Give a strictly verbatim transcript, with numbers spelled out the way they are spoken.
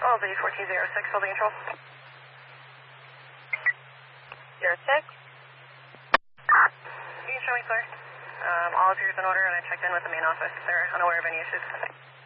Albany fourteen zero six, holding control. Zero six. You can show me clear. Um, all appears in order, and I checked in with the main office. They're unaware of any issues.